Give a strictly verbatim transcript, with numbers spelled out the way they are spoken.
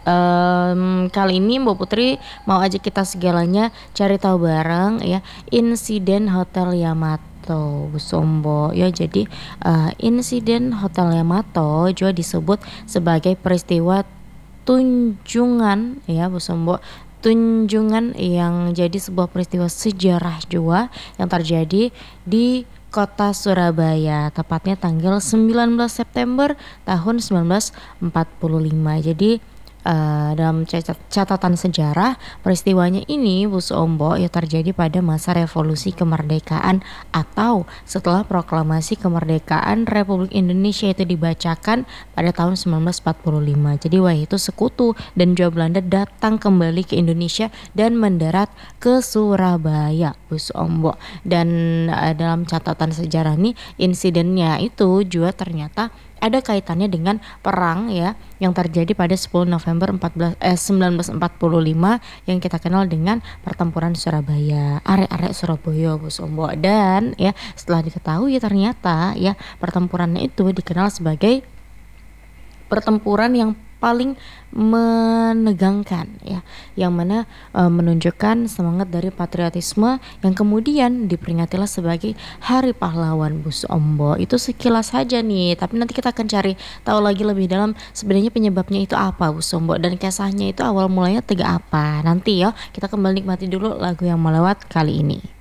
um, kali ini Mbak Putri mau ajak kita segalanya cari tahu bareng ya insiden Hotel Yamato Bu Sombo ya. Jadi uh, insiden Hotel Yamato juga disebut sebagai peristiwa tunjungan ya Bu Sombo, tunjungan yang jadi sebuah peristiwa sejarah juga yang terjadi di kota Surabaya, tepatnya tanggal sembilan belas September tahun sembilan belas empat puluh lima. Jadi Uh, dalam catatan sejarah peristiwanya ini Bu Sombo ya terjadi pada masa revolusi kemerdekaan atau setelah proklamasi kemerdekaan Republik Indonesia itu dibacakan pada tahun sembilan belas empat puluh lima. Jadi wah itu sekutu dan juga Belanda datang kembali ke Indonesia dan mendarat ke Surabaya Bu Sombo. Dan uh, dalam catatan sejarah ini insidennya itu juga ternyata ada kaitannya dengan perang ya yang terjadi pada sepuluh November sembilan belas empat puluh lima yang kita kenal dengan pertempuran Surabaya, arek-arek Surabaya Bu Sombo. Dan ya setelah diketahui ternyata ya pertempurannya itu dikenal sebagai pertempuran yang paling menegangkan ya, yang mana e, menunjukkan semangat dari patriotisme yang kemudian diperingatilah sebagai Hari Pahlawan Bu Sombo. Itu sekilas saja nih, tapi nanti kita akan cari tahu lagi lebih dalam sebenarnya penyebabnya itu apa Bu Sombo dan kisahnya itu awal mulanya tega apa. Nanti ya kita kembali nikmati dulu lagu yang melewat kali ini.